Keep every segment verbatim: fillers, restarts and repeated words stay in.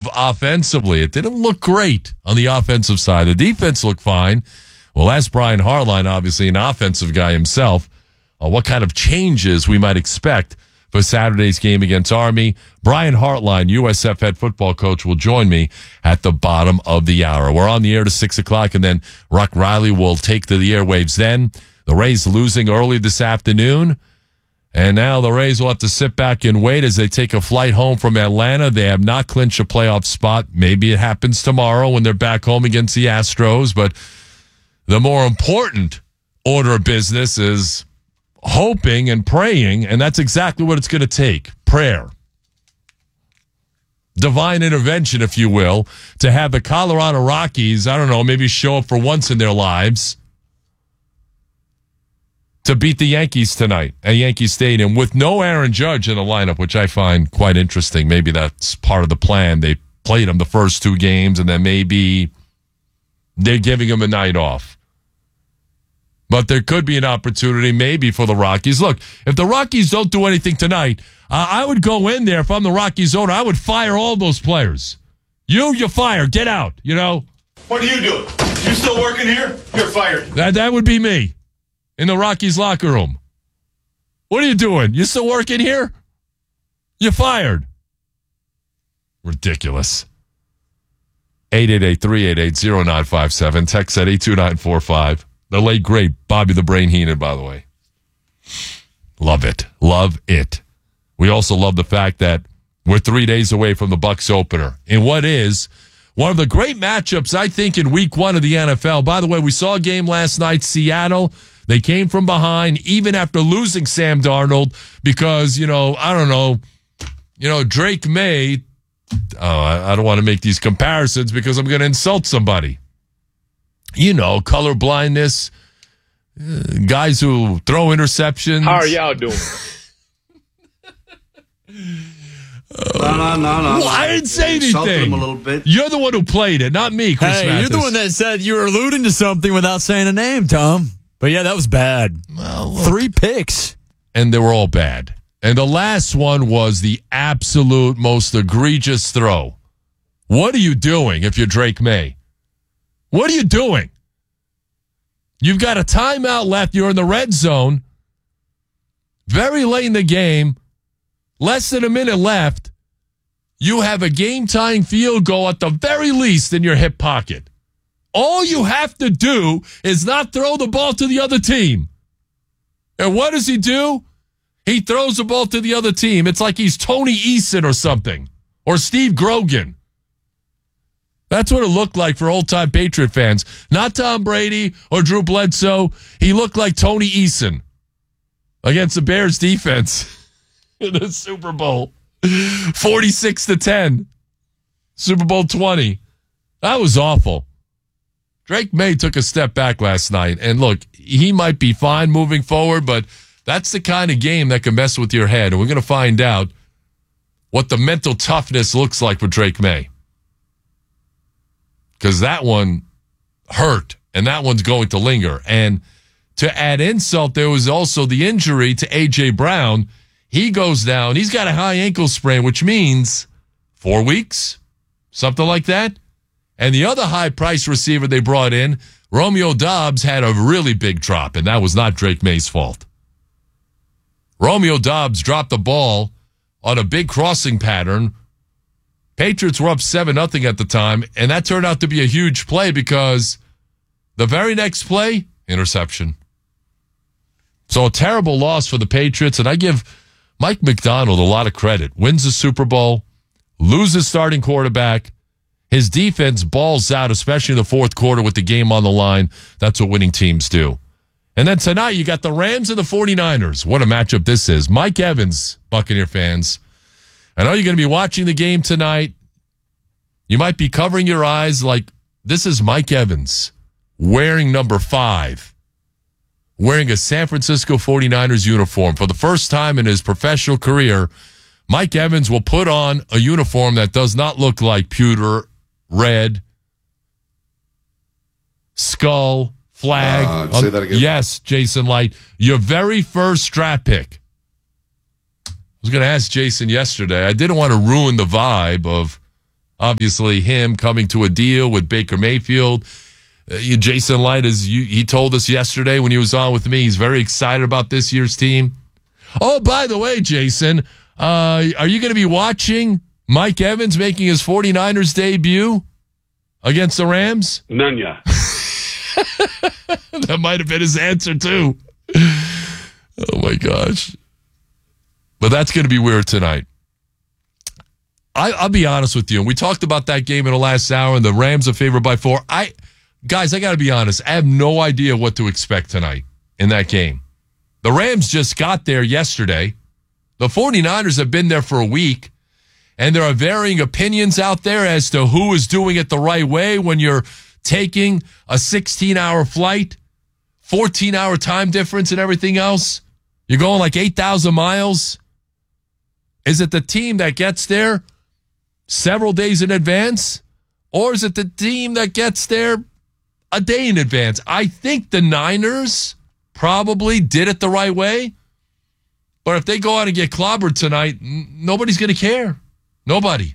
offensively. It didn't look great on the offensive side. The defense looked fine. Well, ask Brian Hartline, obviously an offensive guy himself, uh, what kind of changes we might expect for Saturday's game against Army. Brian Hartline, U S F head football coach, will join me at the bottom of the hour. We're on the air to six o'clock, and then Ruck Riley will take to the airwaves then. The Rays losing early this afternoon, and now the Rays will have to sit back and wait as they take a flight home from Atlanta. They have not clinched a playoff spot. Maybe it happens tomorrow when they're back home against the Astros, but the more important order of business is hoping and praying, and that's exactly what it's going to take. Prayer. Divine intervention, if you will, to have the Colorado Rockies, I don't know, maybe show up for once in their lives to beat the Yankees tonight at Yankee Stadium with no Aaron Judge in the lineup, which I find quite interesting. Maybe that's part of the plan. They played him the first two games, and then maybe they're giving him a night off. But there could be an opportunity maybe for the Rockies. Look, if the Rockies don't do anything tonight, uh, I would go in there. If I'm the Rockies owner, I would fire all those players. You, you're fired. Get out, you know. What are you doing? You still working here? You're fired. That that would be me in the Rockies locker room. What are you doing? You still working here? You're fired. Ridiculous. eight eight eight, three eight eight, zero nine five seven. Text at eight two nine four five. The late, great Bobby the Brain Heenan, by the way. Love it. Love it. We also love the fact that we're three days away from the Bucs opener in what is one of the great matchups, I think, in week one of the N F L. By the way, we saw a game last night, Seattle. They came from behind, even after losing Sam Darnold, because, you know, I don't know, you know, Drake May, oh, I, I don't want to make these comparisons because I'm going to insult somebody. You know, color blindness, uh, guys who throw interceptions. How are y'all doing? uh, no, no, no, no. Well, I didn't say anything. Him a little bit. You're the one who played it, not me, Chris Hey, Mathis. you're the one that said you were alluding to something without saying a name, Tom. But yeah, that was bad. Well, look, Three picks. and they were all bad. And the last one was the absolute most egregious throw. What are you doing if you're Drake May? What are you doing? You've got a timeout left. You're in the red zone. Very late in the game. Less than a minute left. You have a game-tying field goal at the very least in your hip pocket. All you have to do is not throw the ball to the other team. And what does he do? He throws the ball to the other team. It's like he's Tony Eason or something. Or Steve Grogan. That's what it looked like for old-time Patriot fans. Not Tom Brady or Drew Bledsoe. He looked like Tony Eason against the Bears defense in the Super Bowl. forty-six to ten. Super Bowl twenty. That was awful. Drake May took a step back last night. And look, he might be fine moving forward, but that's the kind of game that can mess with your head. And we're going to find out what the mental toughness looks like for Drake May. Because that one hurt, and that one's going to linger. And to add insult, there was also the injury to A J. Brown. He goes down. He's got a high ankle sprain, which means four weeks, something like that. And the other high-priced receiver they brought in, Romeo Doubs, had a really big drop, and that was not Drake May's fault. Romeo Doubs dropped the ball on a big crossing pattern. Patriots were up seven nothing at the time, and that turned out to be a huge play because the very next play, interception. So a terrible loss for the Patriots, and I give Mike McDonald a lot of credit. Wins the Super Bowl, loses starting quarterback. His defense balls out, especially in the fourth quarter with the game on the line. That's what winning teams do. And then tonight, you got the Rams and the forty-niners. What a matchup this is. Mike Evans, Buccaneer fans. I know you're going to be watching the game tonight. You might be covering your eyes like, this is Mike Evans wearing number five, wearing a San Francisco forty-niners uniform. For the first time in his professional career, Mike Evans will put on a uniform that does not look like pewter, red, skull, flag. Uh, say that again. Yes, Jason Light, your very first draft pick. I was going to ask Jason yesterday. I didn't want to ruin the vibe of Obviously, him coming to a deal with Baker Mayfield. Uh, Jason Light, as you, he told us yesterday when he was on with me, he's very excited about this year's team. Oh, by the way, Jason, uh, are you going to be watching Mike Evans making his 49ers debut against the Rams? None ya. That might have been his answer, too. Oh, my gosh. But that's going to be weird tonight. I, I'll be honest with you. And we talked about that game in the last hour, and the Rams are favored by four. I, guys, I got to be honest. I have no idea what to expect tonight in that game. The Rams just got there yesterday. The 49ers have been there for a week. And there are varying opinions out there as to who is doing it the right way when you're taking a sixteen-hour flight, fourteen-hour time difference and everything else. You're going like eight thousand miles. Is it the team that gets there several days in advance? Or is it the team that gets there a day in advance? I think the Niners probably did it the right way. But if they go out and get clobbered tonight, n- nobody's going to care. Nobody.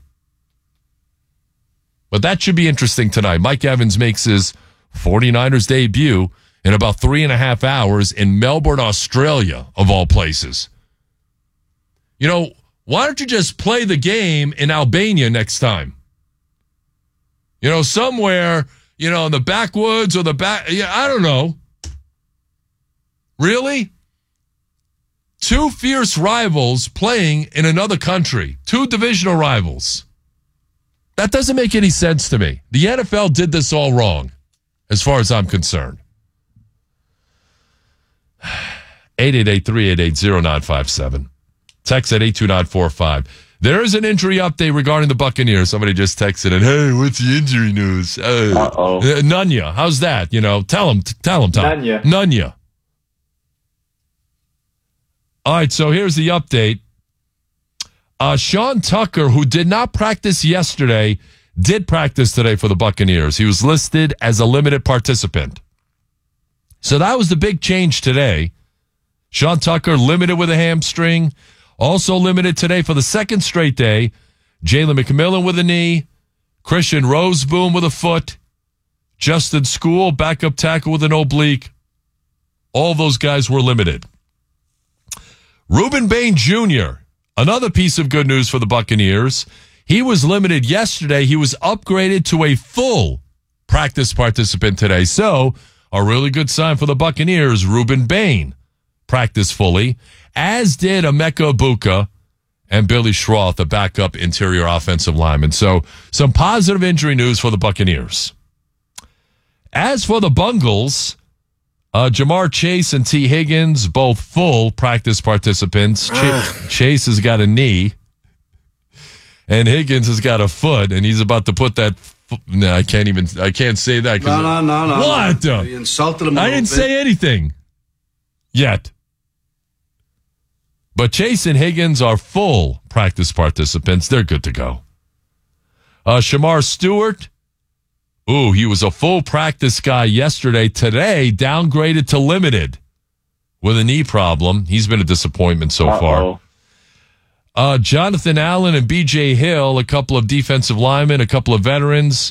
But that should be interesting tonight. Mike Evans makes his 49ers debut in about three and a half hours in Melbourne, Australia, of all places. You know, why don't you just play the game in Albania next time? You know, somewhere, you know, in the backwoods or the back, yeah, I don't know. Really? Two fierce rivals playing in another country. Two divisional rivals. That doesn't make any sense to me. The N F L did this all wrong, as far as I'm concerned. eight eight eight, three eight eight, zero nine five seven. Text at eight two nine four five. There is an injury update regarding the Buccaneers. Somebody just texted in, hey, what's the injury news? Uh, Uh-oh. Uh, Nunya, how's that? You know, tell him, tell him, Tom. Nunya. Nunya. All right, so here's the update. Uh, Sean Tucker, who did not practice yesterday, did practice today for the Buccaneers. He was listed as a limited participant. So that was the big change today. Sean Tucker limited with a hamstring. Also limited today for the second straight day. Jalen McMillan with a knee. Christian Roseboom with a foot. Justin School, backup tackle with an oblique. All those guys were limited. Reuben Bain Junior, another piece of good news for the Buccaneers. He was limited yesterday. He was upgraded to a full practice participant today. So, a really good sign for the Buccaneers. Reuben Bain practiced fully, as did Emeka Ibuka and Billy Schroth, the backup interior offensive lineman. So, some positive injury news for the Buccaneers. As for the Bungles, Uh, Jamar Chase and T. Higgins, both full practice participants. Ch- Chase has got a knee, and Higgins has got a foot, and he's about to put that. Fo- no, I can't even. I can't say that. No, no, no, no. What? No. You insulted him. A I little didn't bit. say anything yet. But Chase and Higgins are full practice participants. They're good to go. Uh, Shamar Stewart. Ooh, he was a full practice guy yesterday. Today, downgraded to limited with a knee problem. He's been a disappointment so Uh-oh. far. Uh, Jonathan Allen and B J Hill, a couple of defensive linemen, a couple of veterans.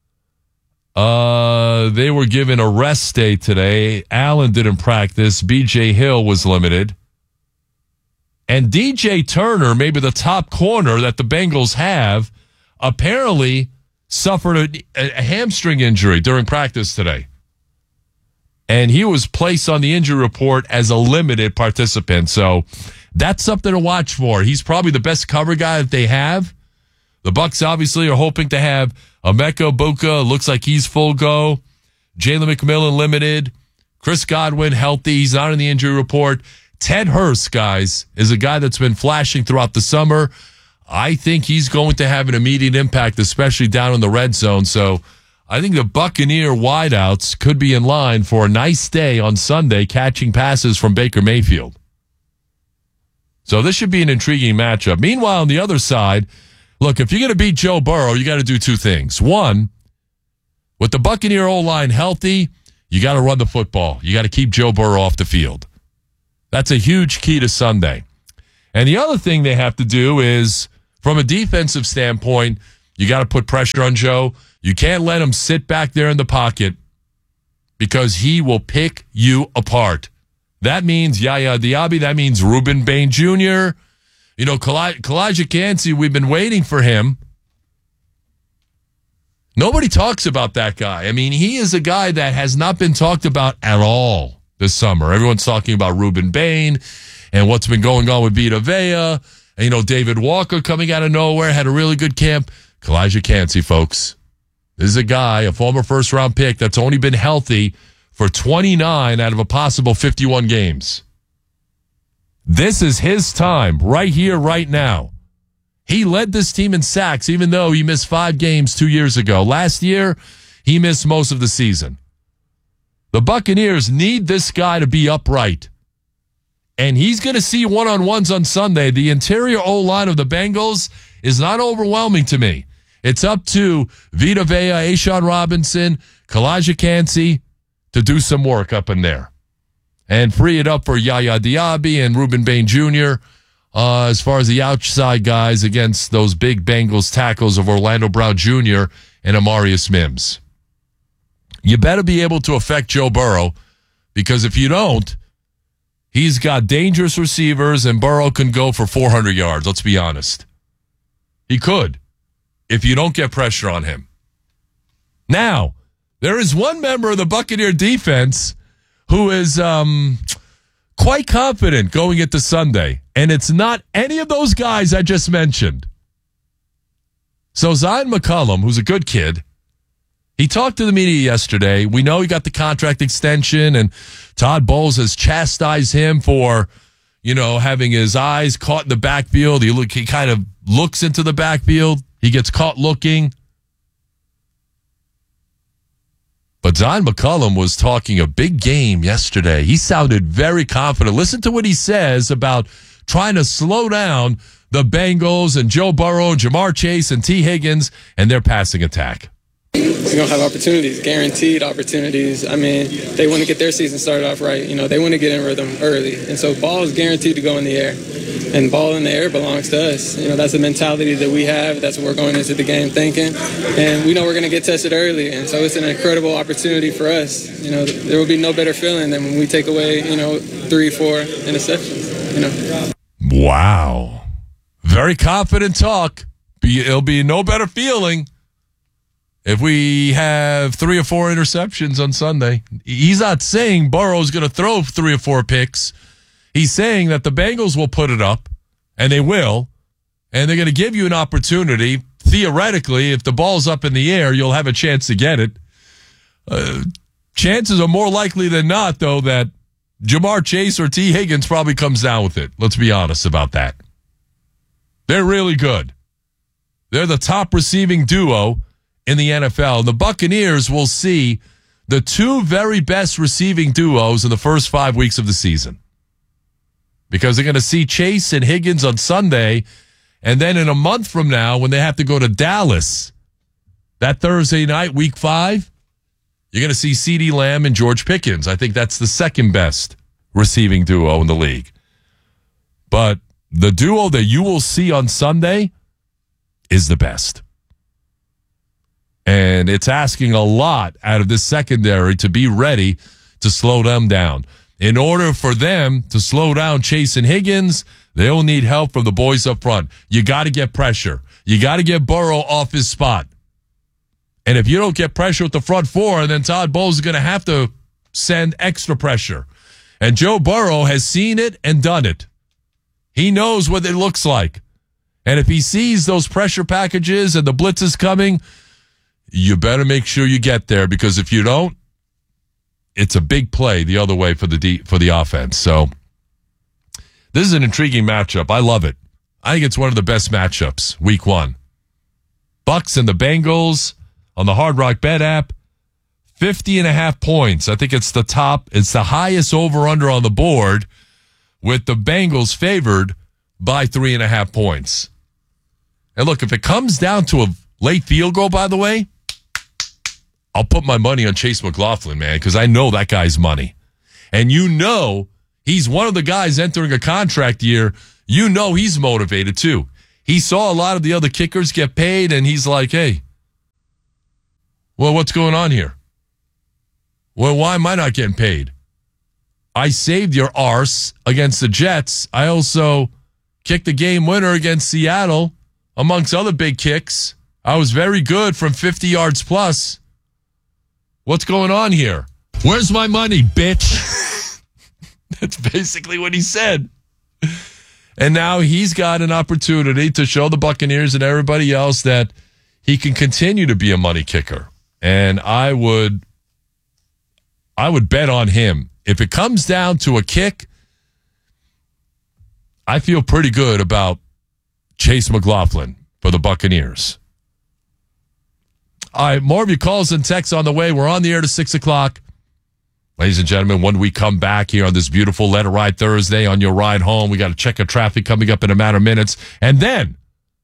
Uh, they were given a rest day today. Allen didn't practice. B J Hill was limited. And D J Turner, maybe the top corner that the Bengals have, apparently suffered a, a hamstring injury during practice today. And he was placed on the injury report as a limited participant. So that's something to watch for. He's probably the best cover guy that they have. The Bucs obviously are hoping to have Emeka Ibuka. Looks like he's full go. Jalen McMillan limited. Chris Godwin healthy. He's not in the injury report. Ted Hurst, guys, is a guy that's been flashing throughout the summer. I think he's going to have an immediate impact, especially down in the red zone. So I think the Buccaneer wideouts could be in line for a nice day on Sunday, catching passes from Baker Mayfield. So this should be an intriguing matchup. Meanwhile, on the other side, look, if you're going to beat Joe Burrow, you got to do two things. One, with the Buccaneer O-line healthy, you got to run the football. You got to keep Joe Burrow off the field. That's a huge key to Sunday. And the other thing they have to do is, from a defensive standpoint, You got to put pressure on Joe. You can't let him sit back there in the pocket because he will pick you apart. That means Yaya Diaby. That means Ruben Bain Junior You know, Kalijah Kancey, we've been waiting for him. Nobody talks about that guy. I mean, he is a guy that has not been talked about at all this summer. Everyone's talking about Ruben Bain and what's been going on with Vita Vea. And, you know, David Walker coming out of nowhere, had a really good camp. Kalijah Kancey, folks. This is a guy, a former first-round pick that's only been healthy for twenty-nine out of a possible fifty-one games. This is his time right here, right now. He led this team in sacks, even though he missed five games two years ago. Last year, he missed most of the season. The Buccaneers need this guy to be upright. And he's going to see one-on-ones on Sunday. The interior O-line of the Bengals is not overwhelming to me. It's up to Vita Vea, A'Shawn Robinson, Kalijah Kancey to do some work up in there. And free it up for Yaya Diaby and Ruben Bain Junior Uh, as far as the outside guys against those big Bengals tackles of Orlando Brown Junior and Amarius Mims. You better be able to affect Joe Burrow, because if you don't, he's got dangerous receivers and Burrow can go for four hundred yards. Let's be honest. He could if you don't get pressure on him. Now, there is one member of the Buccaneer defense who is um, quite confident going into Sunday, and it's not any of those guys I just mentioned. So Zion McCollum, who's a good kid, he talked to the media yesterday. We know he got the contract extension, and Todd Bowles has chastised him for, you know, having his eyes caught in the backfield. He look, he kind of looks into the backfield. He gets caught looking. But Zion McCollum was talking a big game yesterday. He sounded very confident. Listen to what he says about trying to slow down the Bengals and Joe Burrow and Jamar Chase and T. Higgins and their passing attack. We're going to have opportunities, guaranteed opportunities. I mean, they want to get their season started off right. You know, they want to get in rhythm early. And so ball is guaranteed to go in the air. And ball in the air belongs to us. You know, that's the mentality that we have. That's what we're going into the game thinking. And we know we're going to get tested early. And so it's an incredible opportunity for us. You know, there will be no better feeling than when we take away, you know, three, four interceptions, you know. Wow. Very confident talk. Be, it'll be no better feeling if we have three or four interceptions on Sunday. He's not saying Burrow's going to throw three or four picks. He's saying that the Bengals will put it up, and they will, and they're going to give you an opportunity. Theoretically, if the ball's up in the air, you'll have a chance to get it. Uh, chances are more likely than not, though, that Jamar Chase or T. Higgins probably comes down with it. Let's be honest about that. They're really good. They're the top receiving duo in the N F L. The Buccaneers will see the two very best receiving duos in the first five weeks of the season, because they're going to see Chase and Higgins on Sunday, and then in a month from now, when they have to go to Dallas, that Thursday night, week five, you're going to see CeeDee Lamb and George Pickens. I think that's the second best receiving duo in the league. But the duo that you will see on Sunday is the best. And it's asking a lot out of this secondary to be ready to slow them down. In order for them to slow down Chase and Higgins, they'll need help from the boys up front. You got to get pressure. You got to get Burrow off his spot. And if you don't get pressure with the front four, then Todd Bowles is going to have to send extra pressure. And Joe Burrow has seen it and done it. He knows what it looks like. And if he sees those pressure packages and the blitzes coming, you better make sure you get there, because if you don't, it's a big play the other way for the D, for the offense. So this is an intriguing matchup. I love it. I think it's one of the best matchups, week one. Bucks and the Bengals on the Hard Rock Bet app, fifty and a half points. I think it's the top. It's the highest over-under on the board, with the Bengals favored by three and a half points. And look, if it comes down to a late field goal, by the way, I'll put my money on Chase McLaughlin, man, because I know that guy's money. And you know he's one of the guys entering a contract year. You know he's motivated, too. he saw a lot of the other kickers get paid, and he's like, hey, well, what's going on here? Well, why am I not getting paid? I saved your arse against the Jets. I also kicked the game winner against Seattle, amongst other big kicks. I was very good from fifty yards plus. What's going on here? Where's my money, bitch? That's basically what he said. And now he's got an opportunity to show the Buccaneers and everybody else that he can continue to be a money kicker. And I would, I would bet on him. If it comes down to a kick, I feel pretty good about Chase McLaughlin for the Buccaneers. All right, more of your calls and texts on the way. We're on the air to six o'clock. Ladies and gentlemen, when we come back here on this beautiful Let It Ride Thursday on your ride home, we got a check of traffic coming up in a matter of minutes. And then,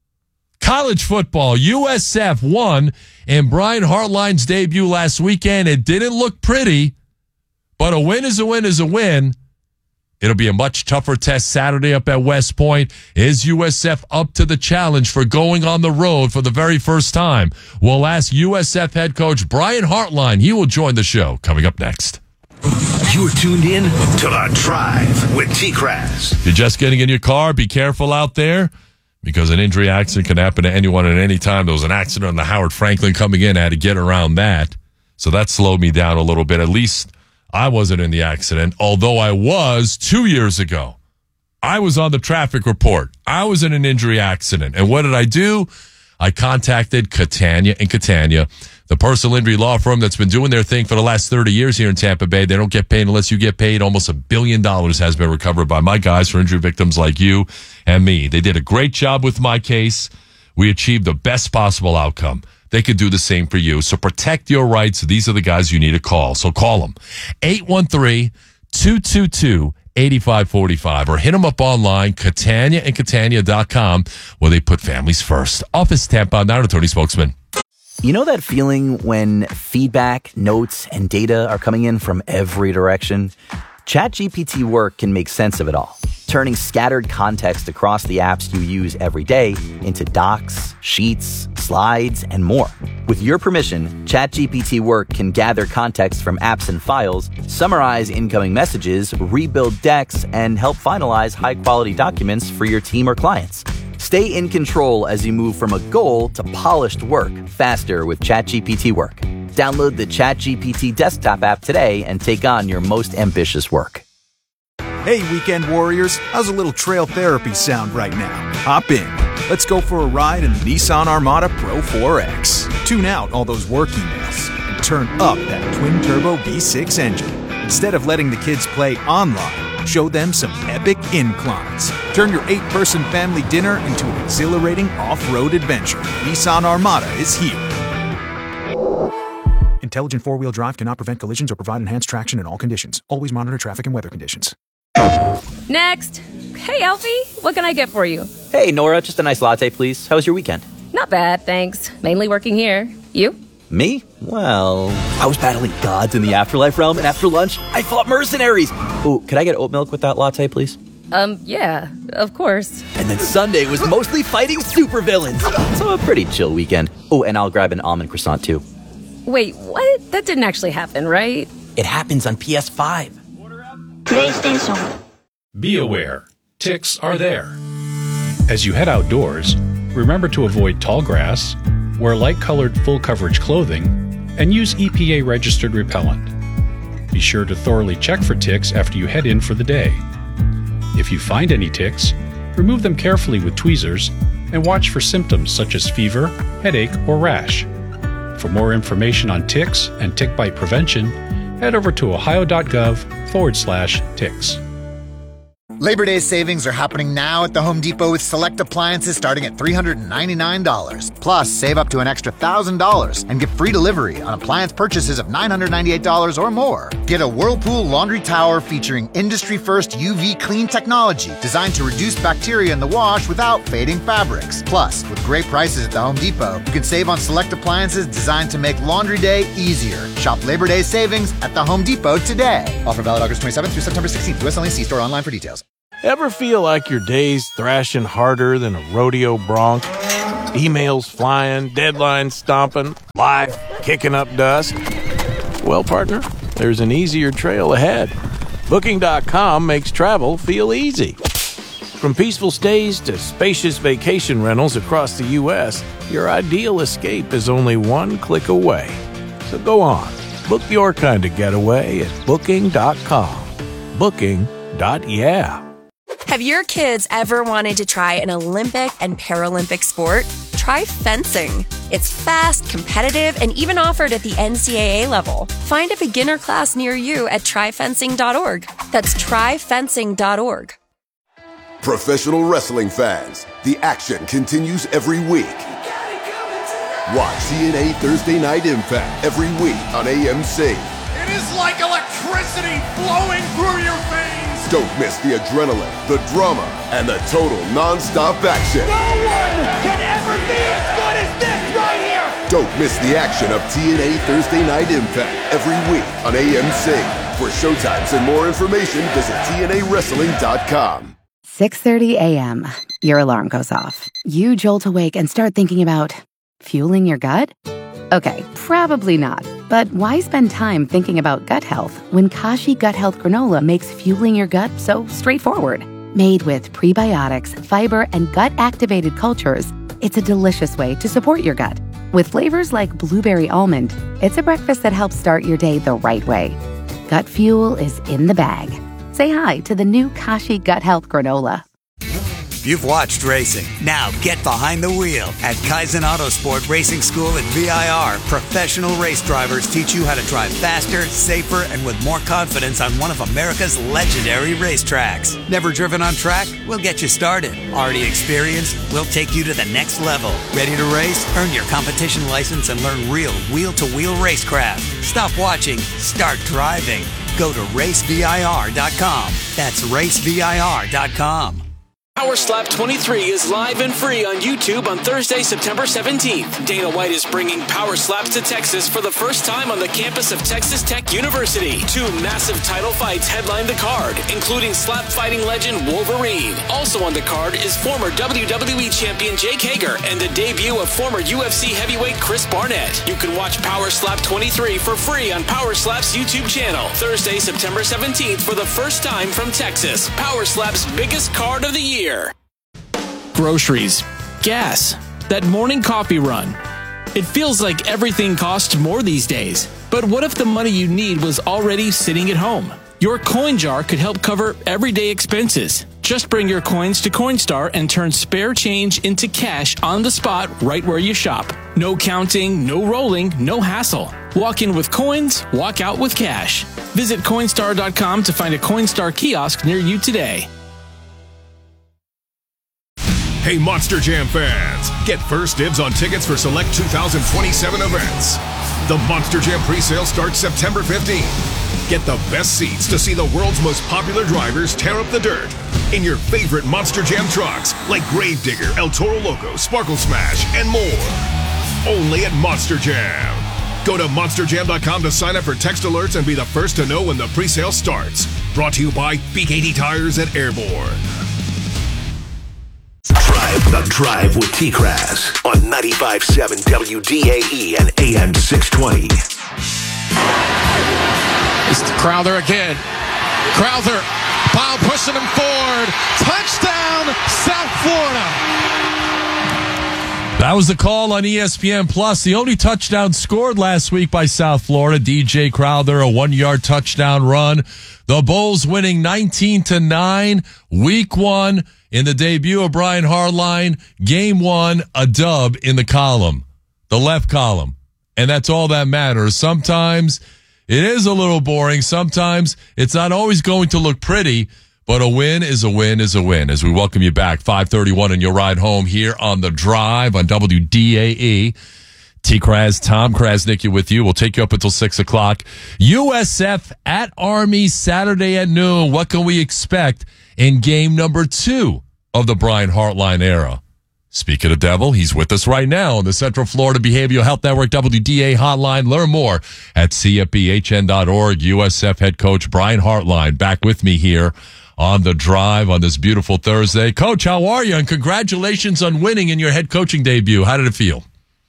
college football, U S F won in Brian Hartline's debut last weekend. It didn't look pretty, but a win is a win is a win. It'll be a much tougher test Saturday up at West Point. Is U S F up to the challenge for going on the road for the very first time? We'll ask U S F head coach Brian Hartline. He will join the show coming up next. You're tuned in to The Drive with T-Crass. If you're just getting in your car, be careful out there because an injury accident can happen to anyone at any time. There was an accident on the Howard Franklin coming in. I had to get around that. So that slowed me down a little bit. At least I wasn't in the accident, although I was two years ago. I was on the traffic report. I was in an injury accident. And what did I do? I contacted Catania and Catania, the personal injury law firm that's been doing their thing for the last thirty years here in Tampa Bay. They don't get paid unless you get paid. Almost a billion dollars has been recovered by my guys for injury victims like you and me. They did a great job with my case. We achieved the best possible outcome. They could do the same for you. So protect your rights. These are the guys you need to call. So call them. eight one three, two two two, eight five four five or hit them up online, Catania and Catania dot com, where they put families first. Office Tampa, not attorney spokesman. You know that feeling when feedback, notes, and data are coming in from every direction? ChatGPT Work can make sense of it all, turning scattered context across the apps you use every day into docs, sheets, slides, and more. With your permission, ChatGPT Work can gather context from apps and files, summarize incoming messages, rebuild decks, and help finalize high-quality documents for your team or clients. Stay in control as you move from a goal to polished work faster with ChatGPT Work. Download the ChatGPT desktop app today and take on your most ambitious work. Hey, weekend warriors, how's a little trail therapy sound right now? Hop in. Let's go for a ride in the Nissan Armada Pro four X. Tune out all those work emails and turn up that twin-turbo V six engine. Instead of letting the kids play online, show them some epic inclines. Turn your eight-person family dinner into an exhilarating off-road adventure. Nissan Armada is here. Intelligent four-wheel drive cannot prevent collisions or provide enhanced traction in all conditions. Always monitor traffic and weather conditions. Next. Hey, Alfie. What can I get for you? Hey, Nora, just a nice latte, please. How was your weekend? Not bad, thanks. Mainly working here. You? Me? Well, I was battling gods in the afterlife realm, and after lunch, I fought mercenaries. Ooh, could I get oat milk with that latte, please? Um, yeah, of course. And then Sunday was mostly fighting supervillains. So a pretty chill weekend. Oh, and I'll grab an almond croissant, too. Wait, what? That didn't actually happen, right? It happens on P S five. PlayStation. Be aware, ticks are there. As you head outdoors, remember to avoid tall grass, wear light-colored full-coverage clothing, and use E P A-registered repellent. Be sure to thoroughly check for ticks after you head in for the day. If you find any ticks, remove them carefully with tweezers and watch for symptoms such as fever, headache, or rash. For more information on ticks and tick bite prevention, head over to ohio.gov forward slash ticks. Labor Day savings are happening now at the Home Depot with select appliances starting at three hundred ninety-nine dollars. Plus, save up to an extra one thousand dollars and get free delivery on appliance purchases of nine hundred ninety-eight dollars or more. Get a Whirlpool laundry tower featuring industry-first U V clean technology designed to reduce bacteria in the wash without fading fabrics. Plus, with great prices at the Home Depot, you can save on select appliances designed to make laundry day easier. Shop Labor Day savings at the Home Depot today. Offer valid August twenty-seventh through September sixteenth. U S only. See store online for details. Ever feel like your day's thrashing harder than a rodeo bronc? Emails flying, deadlines stomping, life kicking up dust? Well, partner, there's an easier trail ahead. Booking dot com makes travel feel easy. From peaceful stays to spacious vacation rentals across the U S, your ideal escape is only one click away. So go on, book your kind of getaway at booking dot com. Booking. Yeah. Have your kids ever wanted to try an Olympic and Paralympic sport? Try fencing. It's fast, competitive, and even offered at the N C double A level. Find a beginner class near you at try fencing dot org. That's try fencing dot org. Professional wrestling fans, the action continues every week. Watch T N A Thursday Night Impact every week on A M C. It is like electricity flowing through your veins. Don't miss the adrenaline, the drama, and the total non-stop action. No one can ever be as good as this right here. Don't miss the action of T N A Thursday Night Impact every week on A M C. For showtimes and more information, visit T N A wrestling dot com. six thirty a.m. Your alarm goes off. You jolt awake and start thinking about fueling your gut? Okay, probably not. But why spend time thinking about gut health when Kashi Gut Health Granola makes fueling your gut so straightforward? Made with prebiotics, fiber, and gut-activated cultures, it's a delicious way to support your gut. With flavors like blueberry almond, it's a breakfast that helps start your day the right way. Gut fuel is in the bag. Say hi to the new Kashi Gut Health Granola. You've watched racing. Now get behind the wheel. At Kaizen Autosport Racing School at V I R, professional race drivers teach you how to drive faster, safer, and with more confidence on one of America's legendary racetracks. Never driven on track? We'll get you started. Already experienced? We'll take you to the next level. Ready to race? Earn your competition license and learn real wheel-to-wheel racecraft. Stop watching. Start driving. Go to race V I R dot com. That's race V I R dot com. Power Slap twenty-three is live and free on YouTube on Thursday, September seventeenth. Dana White is bringing Power Slaps to Texas for the first time on the campus of Texas Tech University. Two massive title fights headline the card, including slap fighting legend Wolverine. Also on the card is former W W E champion Jake Hager and the debut of former U F C heavyweight Chris Barnett. You can watch Power Slap twenty-three for free on Power Slap's YouTube channel. Thursday, September seventeenth for the first time from Texas. Power Slap's biggest card of the year. Groceries, gas, that morning coffee run. It feels like everything costs more these days. But what if the money you need was already sitting at home? Your coin jar could help cover everyday expenses. Just bring your coins to Coinstar and turn spare change into cash on the spot right where you shop. No counting, no rolling, no hassle. Walk in with coins, walk out with cash. Visit Coinstar dot com to find a Coinstar kiosk near you today. Hey, Monster Jam fans, get first dibs on tickets for select two thousand twenty-seven events. The Monster Jam presale starts September fifteenth. Get the best seats to see the world's most popular drivers tear up the dirt in your favorite Monster Jam trucks like Gravedigger, El Toro Loco, Sparkle Smash, and more. Only at Monster Jam. Go to monster jam dot com to sign up for text alerts and be the first to know when the presale starts. Brought to you by B K D Tires at Airborne. Drive the Drive with T-Crass on ninety-five point seven W D A E and A M six twenty. It's Crowther again. Crowther, Bob pushing him forward. Touchdown, South Florida. That was the call on E S P N Plus. The only touchdown scored last week by South Florida. D J Crowther, a one-yard touchdown run. The Bulls winning nineteen to nine. Week one in the debut of Brian Hartline. Game one, a dub in the column, the left column. And that's all that matters. Sometimes it is a little boring. Sometimes it's not always going to look pretty. But a win is a win is a win. As we welcome you back, five thirty-one in your ride home here on The Drive on W D A E. T-Kraz, Tom Krasnicki with you. We'll take you up until six o'clock. U S F at Army Saturday at noon. What can we expect in game number two of the Brian Hartline era? Speaking of devil, he's with us right now on the Central Florida Behavioral Health Network W D A hotline. Learn more at C F B H N dot org. U S F head coach Brian Hartline back with me here on the drive on this beautiful Thursday. Coach, how are you? And congratulations on winning in your head coaching debut. How did it feel?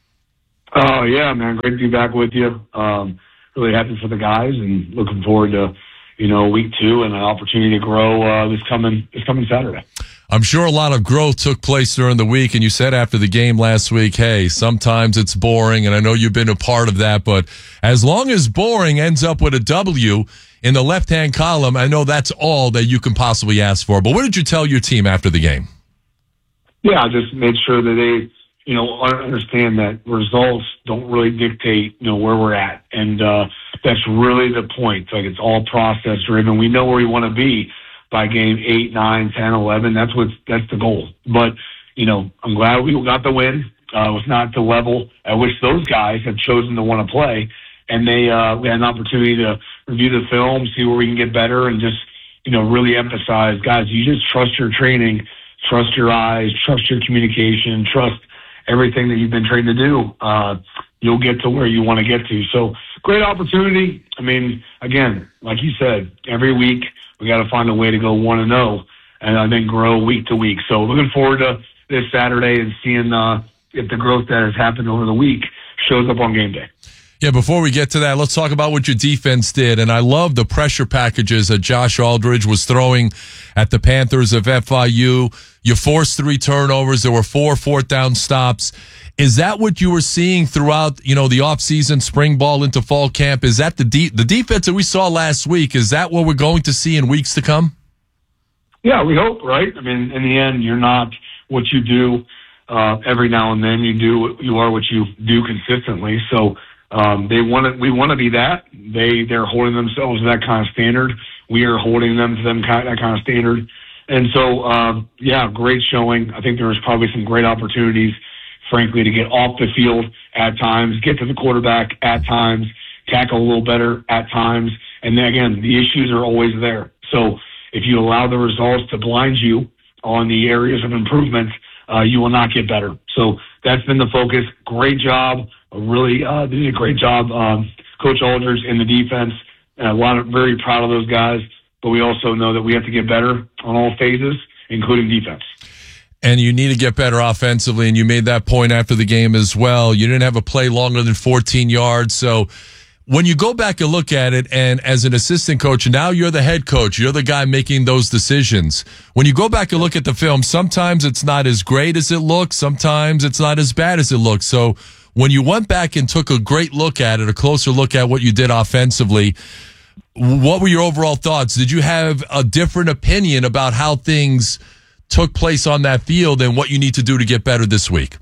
Oh, yeah, man. Great to be back with you. Um, really happy for the guys and looking forward to, you know, week two and an opportunity to grow uh, this coming this coming Saturday. I'm sure a lot of growth took place during the week, and you said after the game last week, hey, sometimes it's boring, and I know you've been a part of that, but as long as boring ends up with a W in the left-hand column, I know that's all that you can possibly ask for. But what did you tell your team after the game? Yeah, I just made sure that they, you know, understand that results don't really dictate, you know, where we're at, and uh, that's really the point. Like, it's all process-driven. We know where we want to be by game eight, nine, ten, eleven. That's what's that's the goal. But, you know, I'm glad we got the win. Uh, it was not the level at which those guys have chosen to want to play. And they uh, we had an opportunity to review the film, see where we can get better, and just, you know, really emphasize, guys, you just trust your training, trust your eyes, trust your communication, trust everything that you've been trained to do. Uh, you'll get to where you want to get to. So great opportunity. I mean, again, like you said, every week, we got to find a way to go one and zero, and I think grow week to week. So looking forward to this Saturday and seeing uh, if the growth that has happened over the week shows up on game day. Yeah, before we get to that, let's talk about what your defense did. And I love the pressure packages that Josh Aldridge was throwing at the Panthers of F I U. You forced three turnovers. There were four fourth down stops. Is that what you were seeing throughout, you know, the offseason, spring ball into fall camp? Is that the de- the defense that we saw last week? Is that what we're going to see in weeks to come? Yeah, we hope, right? I mean, in the end, you're not what you do uh, every now and then. You do you are what you do consistently. So um, they want to. We want to be that. They they're holding themselves to that kind of standard. We are holding them to them kind that kind of standard. And so, uh, yeah, great showing. I think there was probably some great opportunities, frankly, to get off the field at times, get to the quarterback at times, tackle a little better at times. And then again, the issues are always there. So if you allow the results to blind you on the areas of improvement, uh, you will not get better. So that's been the focus. Great job. Really, uh, they did a great job. Um, Coach Aldridge in the defense. And a lot of, very proud of those guys. But we also know that we have to get better on all phases, including defense. And you need to get better offensively, and you made that point after the game as well. You didn't have a play longer than fourteen yards. So when you go back and look at it, and as an assistant coach, now you're the head coach, you're the guy making those decisions. When you go back and look at the film, sometimes it's not as great as it looks. Sometimes it's not as bad as it looks. So when you went back and took a great look at it, a closer look at what you did offensively, what were your overall thoughts? Did you have a different opinion about how things took place on that field and what you need to do to get better this week?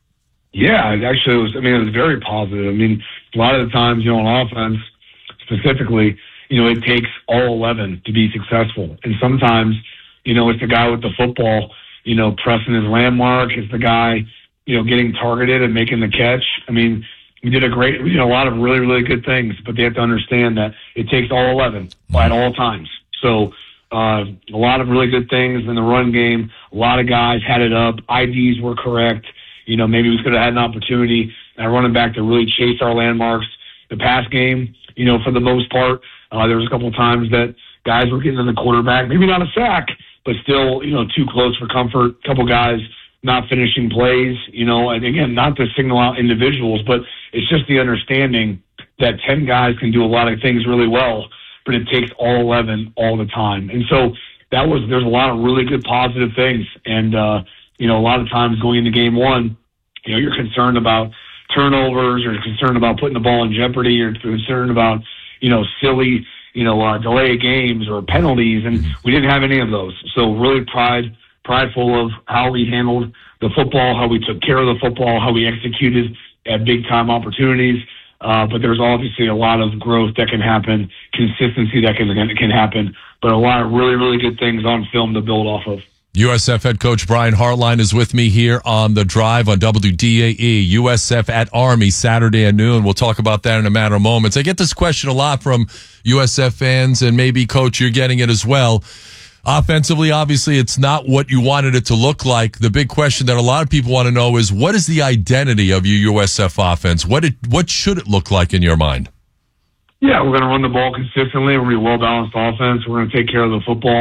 Yeah, it actually was, I mean, it was very positive. I mean, a lot of the times, you know, on offense specifically, you know, it takes all eleven to be successful. And sometimes, you know, it's the guy with the football, you know, pressing his landmark. It's the guy, you know, getting targeted and making the catch. I mean, we did a great, we did a lot of really, really good things, but they have to understand that it takes all eleven at all times. So, uh, a lot of really good things in the run game. A lot of guys had it up. I Ds were correct. You know, maybe we could have had an opportunity at running back to really chase our landmarks. The pass game, you know, for the most part, uh, there was a couple of times that guys were getting in the quarterback, maybe not a sack, but still, you know, too close for comfort. A couple guys not finishing plays, you know, and again, not to signal out individuals, but it's just the understanding that ten guys can do a lot of things really well, but it takes all eleven all the time. And so that was, there's a lot of really good positive things. And, uh, you know, a lot of times going into game one, you know, you're concerned about turnovers, you're concerned about putting the ball in jeopardy, you're concerned about, you know, silly, you know, uh, delay games or penalties, and we didn't have any of those. So really pride, prideful of how we handled the football, how we took care of the football, how we executed at big-time opportunities. Uh, but there's obviously a lot of growth that can happen, consistency that can can happen, but a lot of really, really good things on film to build off of. U S F head coach Brian Hartline is with me here on The Drive on W D A E. U S F at Army Saturday at noon. We'll talk about that in a matter of moments. I get this question a lot from U S F fans, and maybe, Coach, you're getting it as well. Offensively, obviously, it's not what you wanted it to look like. The big question that a lot of people want to know is, what is the identity of your U S F offense? What it, what should it look like in your mind? Yeah, we're going to run the ball consistently. We're going to be a well-balanced offense. We're going to take care of the football.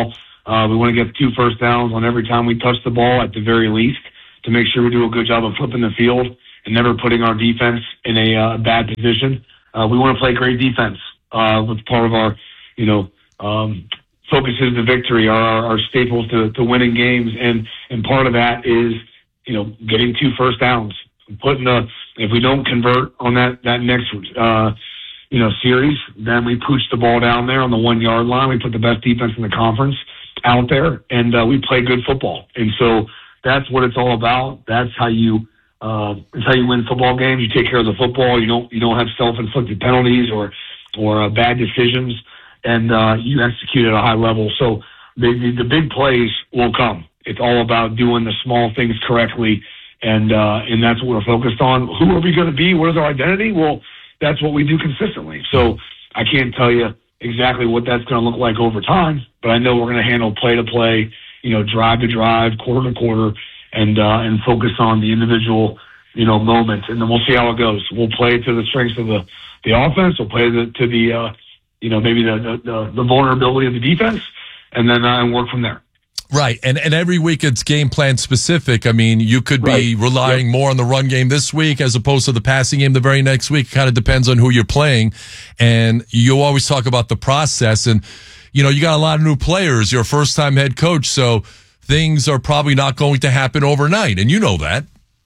Uh, we want to get two first downs on every time we touch the ball at the very least to make sure we do a good job of flipping the field and never putting our defense in a uh, bad position. Uh, we want to play great defense. Uh, with part of our, you know, um, focuses to victory, our, our staples to, to winning games. And, and part of that is, you know, getting two first downs, putting the, if we don't convert on that, that next, uh, you know, series, then we pooch the ball down there on the one yard line. We put the best defense in the conference out there, and uh, we play good football. And so that's what it's all about. That's how you, uh, it's how you win football games. You take care of the football. You don't, you don't have self-inflicted penalties or, or uh, bad decisions, and uh, you execute at a high level. So the, the, the big plays will come. It's all about doing the small things correctly, and uh, and that's what we're focused on. Who are we going to be? What is our identity? Well, that's what we do consistently. So I can't tell you exactly what that's going to look like over time, but I know we're going to handle play to play, you know, drive to drive, quarter to quarter, and uh, and focus on the individual, you know, moments, and then we'll see how it goes. We'll play to the strengths of the, the offense. We'll play the, to the, uh, you know, maybe the, the the vulnerability of the defense, and then uh, and work from there. Right, and and every week it's game plan specific. I mean, you could be Right. relying Yep. more on the run game this week as opposed to the passing game the very next week. It kind of depends on who you're playing, and you always talk about the process. And you know, you got a lot of new players. You're a first time head coach, so things are probably not going to happen overnight, and you know that.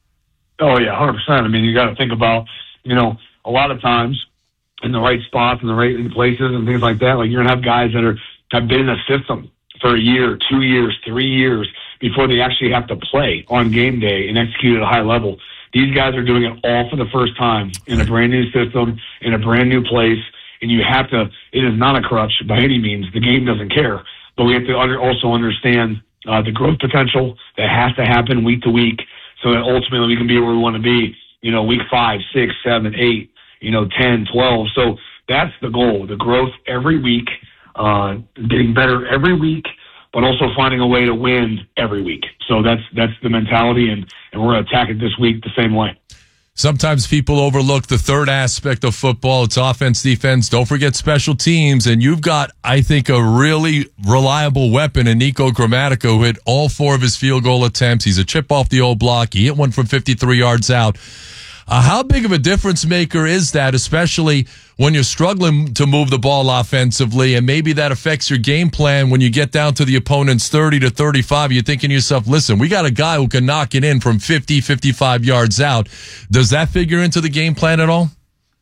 Oh yeah, one hundred percent. I mean, you got to think about, you know, a lot of times in the right spots and the right places and things like that. Like you're gonna have guys that are have been in a system for a year, two years, three years before they actually have to play on game day and execute at a high level. These guys are doing it all for the first time in a brand new system, in a brand new place, and you have to, it is not a crutch by any means. The game doesn't care, but we have to under, also understand uh, the growth potential that has to happen week to week so that ultimately we can be where we want to be, you know, week five, six, seven, eight, you know, ten, twelve. So that's the goal, the growth every week. Uh, getting better every week, but also finding a way to win every week. So that's that's the mentality, and, and we're going to attack it this week the same way. Sometimes people overlook the third aspect of football. It's offense, defense. Don't forget special teams. And you've got, I think, a really reliable weapon in Nico Grammatico, who hit all four of his field goal attempts. He's a chip off the old block. He hit one from fifty-three yards out. Uh, how big of a difference maker is that, especially when you're struggling to move the ball offensively, and maybe that affects your game plan when you get down to the opponent's thirty to thirty-five? You're thinking to yourself, listen, we got a guy who can knock it in from fifty, fifty-five yards out. Does that figure into the game plan at all?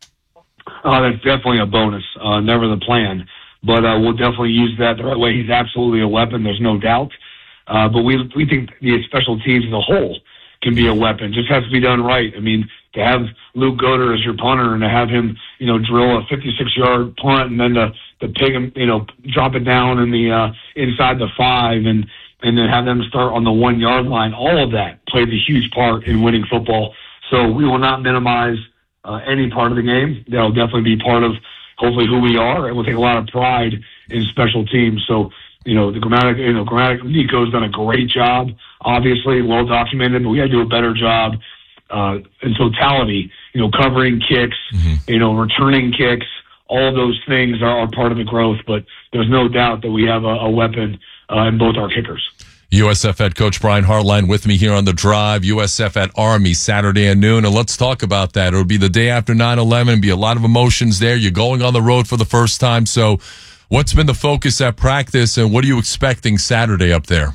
Uh, that's definitely a bonus, uh, never the plan. But uh, we'll definitely use that the right way. He's absolutely a weapon, there's no doubt. Uh, but we we think the special teams as a whole can be a weapon. Just has to be done right. I mean, to have Luke Goder as your punter and to have him, you know, drill a fifty-six yard punt and then to, to pick him, you know, drop it down in the, uh, inside the five and, and then have them start on the one yard line. All of that plays a huge part in winning football. So we will not minimize, uh, any part of the game. That'll definitely be part of hopefully who we are. And we'll take a lot of pride in special teams. So, you know, the grammatic, you know, grammatic, Nico's done a great job, obviously well documented, but we got to do a better job Uh, in totality, you know, covering kicks, mm-hmm. you know, returning kicks, all of those things are, are part of the growth, but there's no doubt that we have a, a weapon uh, in both our kickers. U S F head coach Brian Hartline with me here on The Drive. U S F at Army Saturday at noon, and let's talk about that. It'll be the day after nine eleven. It'll be a lot of emotions there. You're going on the road for the first time, so what's been the focus at practice, and what are you expecting Saturday up there?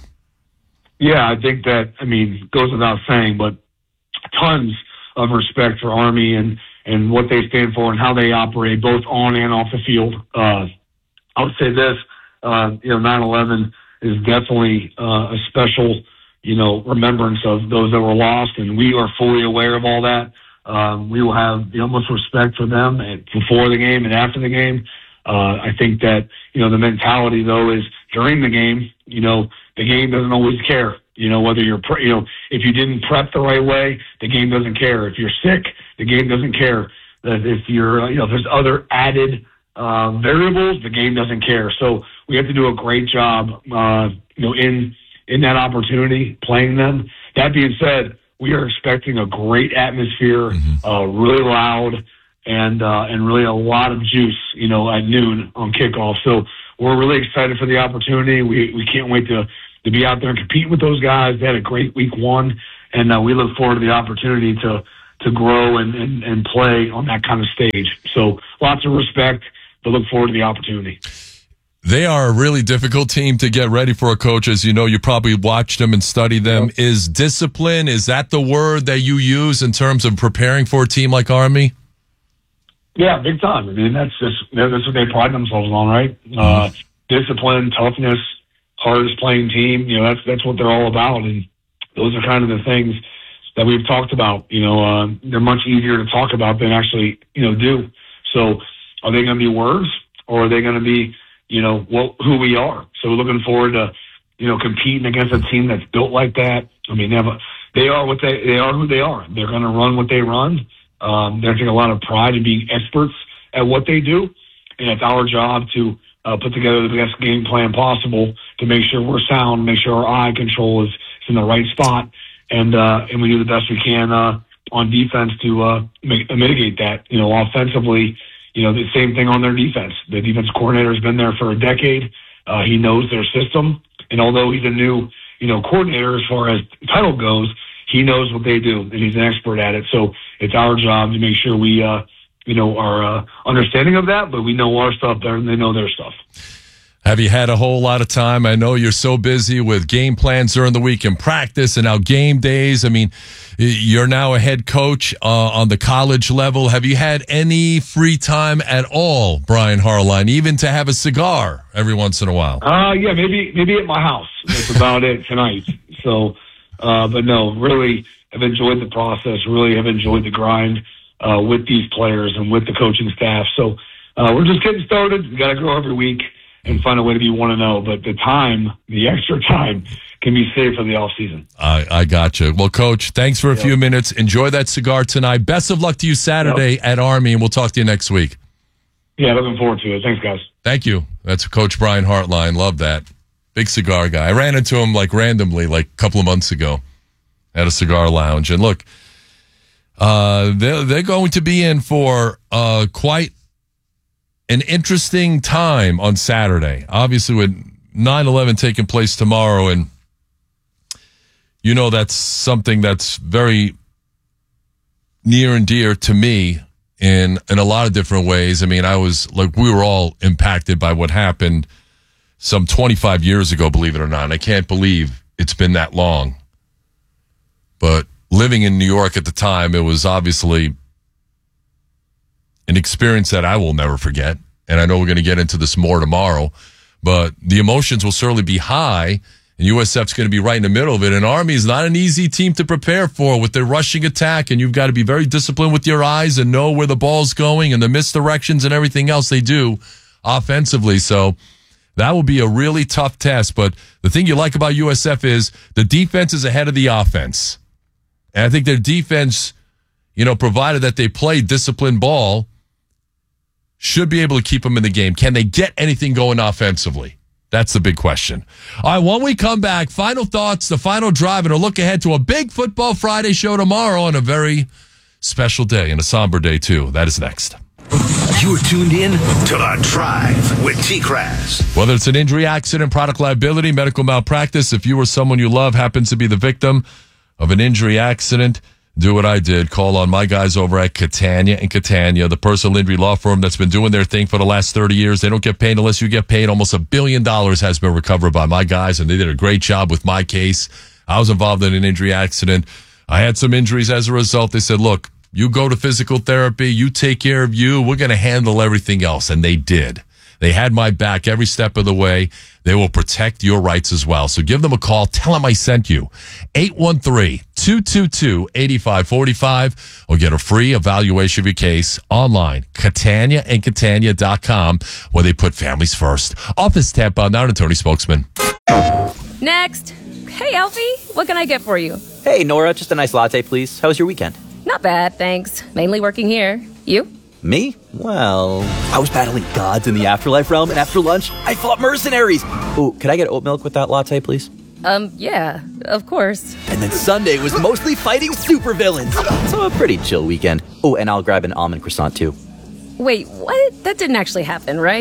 Yeah, I think that, I mean, goes without saying, but tons of respect for Army and, and what they stand for and how they operate both on and off the field. Uh, I would say this, uh, you know, nine eleven is definitely uh, a special, you know, remembrance of those that were lost, and we are fully aware of all that. Um, we will have the utmost respect for them and before the game and after the game. Uh, I think that, you know, the mentality, though, is during the game, you know, the game doesn't always care. You know, whether you're, pre- you know, if you didn't prep the right way, the game doesn't care. If you're sick, the game doesn't care. That if you're, uh, you know, if there's other added uh, variables, the game doesn't care. So we have to do a great job, uh, you know, in in that opportunity, playing them. That being said, we are expecting a great atmosphere, mm-hmm. uh, really loud, and uh, and really a lot of juice, you know, at noon on kickoff. So we're really excited for the opportunity. We we can't wait to to be out there and compete with those guys. They had a great week one, and uh, we look forward to the opportunity to to grow and, and, and play on that kind of stage. So lots of respect, but look forward to the opportunity. They are a really difficult team to get ready for a coach. As you know, you probably watched them and studied them. Yep. Is discipline, is that the word that you use in terms of preparing for a team like Army? Yeah, big time. I mean, that's just that's what they pride themselves on, right? Mm-hmm. Uh, discipline, toughness, hardest playing team. You know, that's that's what they're all about, and those are kind of the things that we've talked about. You know, uh, they're much easier to talk about than actually, you know, do. So, are they going to be words, or are they going to be, you know, what who we are? So, we're looking forward to, you know, competing against a team that's built like that. I mean, they have a, they are what they they are who they are. They're going to run what they run. Um, they're taking a lot of pride in being experts at what they do, and it's our job to uh, put together the best game plan possible to make sure we're sound, make sure our eye control is, is in the right spot, and uh, and we do the best we can uh, on defense to uh, make, mitigate that. You know, offensively, you know, the same thing on their defense. The defense coordinator has been there for a decade. Uh, he knows their system, and although he's a new, you know, coordinator as far as title goes, he knows what they do, and he's an expert at it. So it's our job to make sure we, uh, you know, are uh, understanding of that, but we know our stuff better than they know their stuff. Have you had a whole lot of time? I know you're so busy with game plans during the week and practice and now game days. I mean, you're now a head coach uh, on the college level. Have you had any free time at all, Brian Hartline, even to have a cigar every once in a while? Uh, yeah, maybe maybe at my house. That's about it tonight. So, uh, but no, really have enjoyed the process, really have enjoyed the grind uh, with these players and with the coaching staff. So uh, we're just getting started. We got to grow every week and find a way to be one and oh. But the time, the extra time, can be saved for the off season. I, I got you. Well, Coach, thanks for a yep. few minutes. Enjoy that cigar tonight. Best of luck to you Saturday yep. at Army, and we'll talk to you next week. Yeah, looking forward to it. Thanks, guys. Thank you. That's Coach Brian Hartline. Love that. Big cigar guy. I ran into him like randomly like a couple of months ago at a cigar lounge. And look, uh, they're, they're going to be in for uh, quite an interesting time on Saturday. Obviously, with nine eleven taking place tomorrow, and you know that's something that's very near and dear to me in in a lot of different ways. I mean, I was like, we were all impacted by what happened some twenty-five years ago, believe it or not. And I can't believe it's been that long. But living in New York at the time, it was obviously an experience that I will never forget. And I know we're going to get into this more tomorrow, but the emotions will certainly be high, and U S F's going to be right in the middle of it. And Army is not an easy team to prepare for with their rushing attack, and you've got to be very disciplined with your eyes and know where the ball's going and the misdirections and everything else they do offensively. So that will be a really tough test. But the thing you like about U S F is the defense is ahead of the offense. And I think their defense, you know, provided that they play disciplined ball, should be able to keep them in the game. Can they get anything going offensively? That's the big question. All right, when we come back, final thoughts, the final drive, and a look ahead to a big Football Friday show tomorrow on a very special day and a somber day, too. That is next. You're tuned in to The Drive with T-Crass. Whether it's an injury, accident, product liability, medical malpractice, if you or someone you love happens to be the victim of an injury accident, do what I did. Call on my guys over at Catania and Catania, the personal injury law firm that's been doing their thing for the last thirty years. They don't get paid unless you get paid. Almost a billion dollars has been recovered by my guys, and they did a great job with my case. I was involved in an injury accident. I had some injuries as a result. They said, look, you go to physical therapy, you take care of you, we're going to handle everything else. And they did. They had my back every step of the way. They will protect your rights as well. So give them a call. Tell them I sent you. eight one three, two two two, eight five four five or get a free evaluation of your case online. Catania and Catania dot com, where they put families first. Office Tampa, not an attorney spokesman. Next. Hey, Alfie. What can I get for you? Hey, Nora. Just a nice latte, please. How was your weekend? Not bad, thanks. Mainly working here. You? Me? Well, I was battling gods in the afterlife realm, and after lunch, I fought mercenaries. Ooh, could I get oat milk with that latte, please? Um, yeah, of course. And then Sunday was mostly fighting supervillains. So a pretty chill weekend. Oh, and I'll grab an almond croissant, too. Wait, what? That didn't actually happen, right?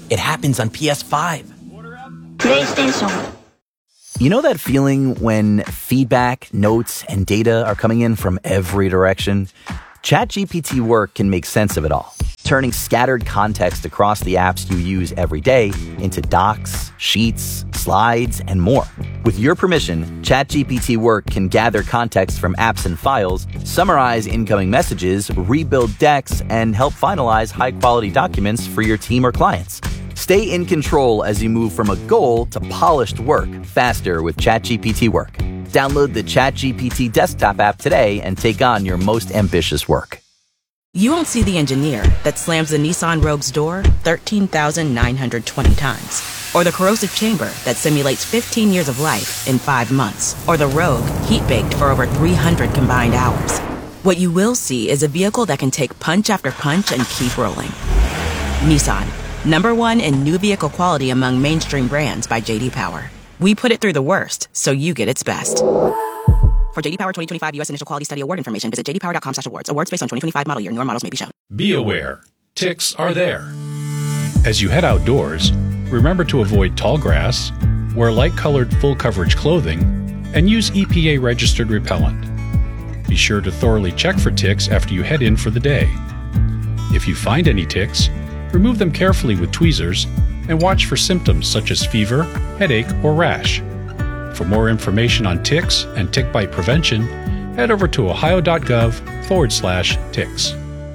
It happens on P S five. PlayStation. You know that feeling when feedback, notes, and data are coming in from every direction? ChatGPT Work can make sense of it all, turning scattered context across the apps you use every day into docs, sheets, slides, and more. With your permission, ChatGPT Work can gather context from apps and files, summarize incoming messages, rebuild decks, and help finalize high-quality documents for your team or clients. Stay in control as you move from a goal to polished work faster with ChatGPT Work. Download the ChatGPT desktop app today and take on your most ambitious work. You won't see the engineer that slams the Nissan Rogue's door thirteen thousand nine hundred twenty times, or the corrosive chamber that simulates fifteen years of life in five months, or the Rogue heat-baked for over three hundred combined hours. What you will see is a vehicle that can take punch after punch and keep rolling. Nissan, number one in new vehicle quality among mainstream brands by J D Power. We put it through the worst, so you get its best. For J D Power twenty twenty-five U S Initial Quality Study Award information, visit j d power dot com slash awards. Awards based on twenty twenty-five model year. Newer models may be shown. Be aware, ticks are there. As you head outdoors, remember to avoid tall grass, wear light-colored full-coverage clothing, and use E P A-registered repellent. Be sure to thoroughly check for ticks after you head in for the day. If you find any ticks, remove them carefully with tweezers and watch for symptoms such as fever, headache, or rash. For more information on ticks and tick bite prevention, head over to ohio.gov forward slash ticks.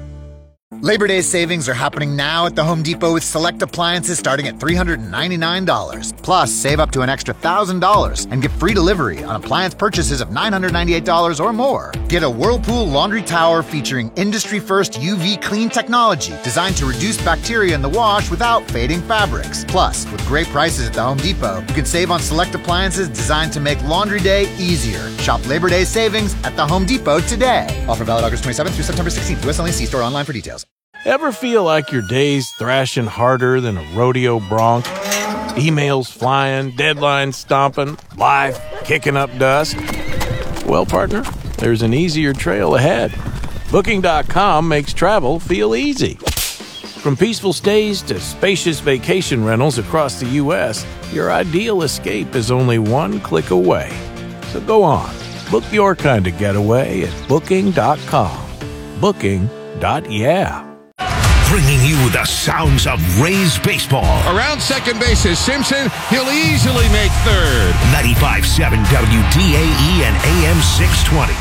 Labor Day savings are happening now at the Home Depot with select appliances starting at three hundred ninety-nine dollars. Plus, save up to an extra one thousand dollars and get free delivery on appliance purchases of nine hundred ninety-eight dollars or more. Get a Whirlpool laundry tower featuring industry-first U V clean technology designed to reduce bacteria in the wash without fading fabrics. Plus, with great prices at the Home Depot, you can save on select appliances designed to make laundry day easier. Shop Labor Day savings at the Home Depot today. Offer valid August twenty-seventh through September sixteenth. U S only. See store online for details. Ever feel like your day's thrashing harder than a rodeo bronc? Emails flying, deadlines stomping, life kicking up dust? Well, partner, there's an easier trail ahead. Booking dot com makes travel feel easy. From peaceful stays to spacious vacation rentals across the U S, your ideal escape is only one click away. So go on, book your kind of getaway at Booking dot com. Booking. Yeah. Bringing you the sounds of Rays baseball. Around second base is Simpson. He'll easily make third. ninety-five point seven W D A E and A M six twenty.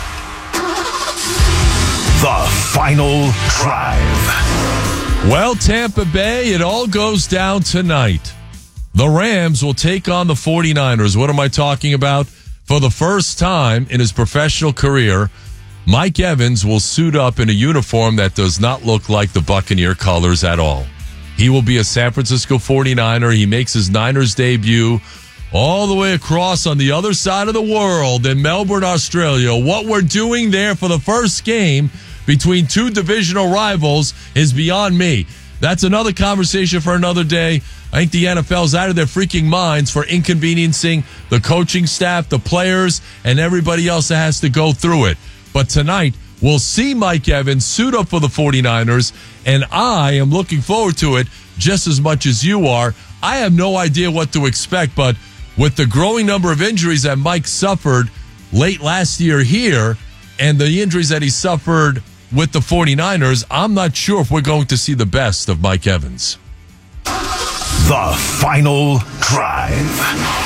The Final Drive. Well, Tampa Bay, it all goes down tonight. The Rams will take on the forty-niners. What am I talking about? For the first time in his professional career, Mike Evans will suit up in a uniform that does not look like the Buccaneer colors at all. He will be a San Francisco forty-niner. He makes his Niners debut all the way across on the other side of the world in Melbourne, Australia. What we're doing there for the first game between two divisional rivals is beyond me. That's another conversation for another day. I think the N F L's out of their freaking minds for inconveniencing the coaching staff, the players, and everybody else that has to go through it. But tonight, we'll see Mike Evans suit up for the forty-niners, and I am looking forward to it just as much as you are. I have no idea what to expect, but with the growing number of injuries that Mike suffered late last year here and the injuries that he suffered with the forty-niners, I'm not sure if we're going to see the best of Mike Evans. The Final Drive.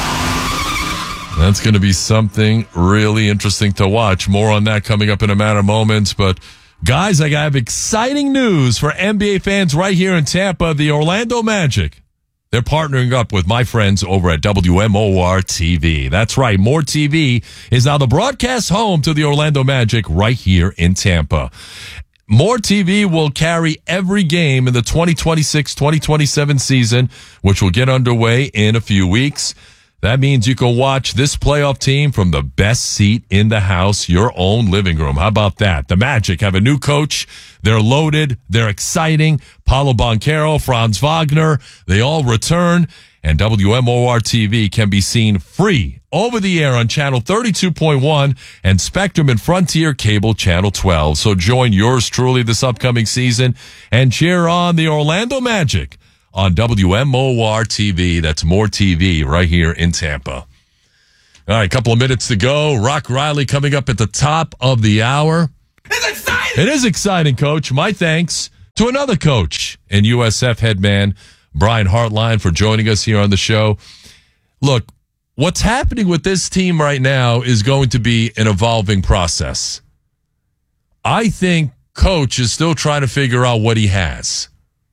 That's going to be something really interesting to watch. More on that coming up in a matter of moments. But, guys, I have exciting news for N B A fans right here in Tampa. The Orlando Magic, they're partnering up with my friends over at W M O R T V. That's right. More T V is now the broadcast home to the Orlando Magic right here in Tampa. More T V will carry every game in the twenty twenty-six twenty twenty-seven season, which will get underway in a few weeks. That means you can watch this playoff team from the best seat in the house, your own living room. How about that? The Magic have a new coach. They're loaded. They're exciting. Paulo Banchero, Franz Wagner, they all return. And W M O R T V can be seen free over the air on Channel thirty-two point one and Spectrum and Frontier Cable Channel twelve. So join yours truly this upcoming season and cheer on the Orlando Magic on W M O R T V. That's More T V right here in Tampa. All right, a couple of minutes to go. Rock Riley coming up at the top of the hour. It's exciting! It is exciting, Coach. My thanks to another coach and U S F head man, Brian Hartline, for joining us here on the show. Look, what's happening with this team right now is going to be an evolving process. I think Coach is still trying to figure out what he has.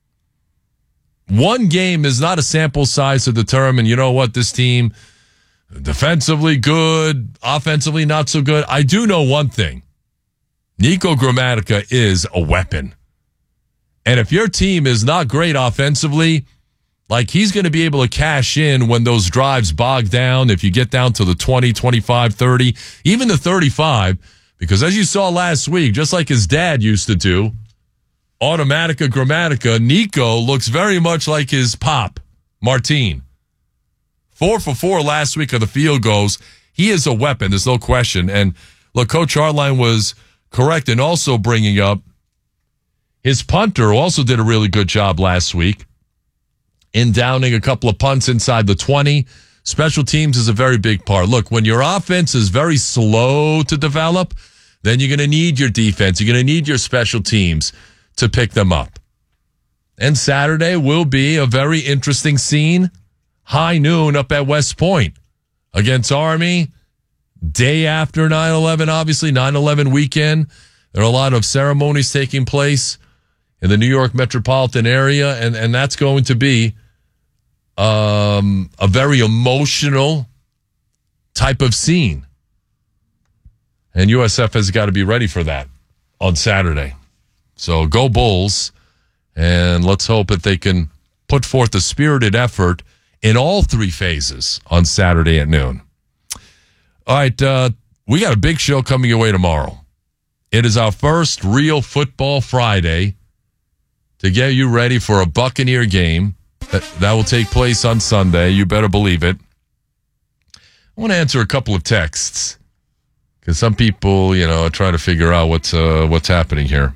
One game is not a sample size to determine, you know what, this team, defensively good, offensively not so good. I do know one thing. Nico Gramatica is a weapon. And if your team is not great offensively, like he's going to be able to cash in when those drives bog down, if you get down to the twenty, twenty-five, thirty, even the thirty-five, because as you saw last week, just like his dad used to do, Automatica Gramatica, Nico looks very much like his pop, Martine. Four for four last week of the field goals. He is a weapon, there's no question. And look, Coach Hartline was correct in also bringing up his punter, who also did a really good job last week in downing a couple of punts inside the twenty. Special teams is a very big part. Look, when your offense is very slow to develop, then you're going to need your defense. You're going to need your special teams to pick them up. And Saturday will be a very interesting scene. High noon up at West Point against Army. Day after nine eleven, obviously, nine eleven weekend. There are a lot of ceremonies taking place in the New York metropolitan area, and, and that's going to be um, a very emotional type of scene. And U S F has got to be ready for that on Saturday. So go Bulls, and let's hope that they can put forth a spirited effort in all three phases on Saturday at noon. All right, uh, we got a big show coming your way tomorrow. It is our first real Football Friday to get you ready for a Buccaneer game that, that will take place on Sunday. You better believe it. I want to answer a couple of texts because some people, you know, are trying to figure out what's uh, what's happening here.